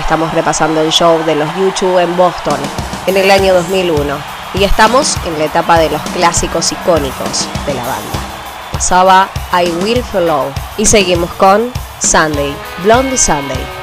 Estamos repasando el show de los U2 en Boston en el año 2001 y estamos en la etapa de los clásicos icónicos de la banda. Pasaba I Will Follow y seguimos con Sunday, Blondie Sunday.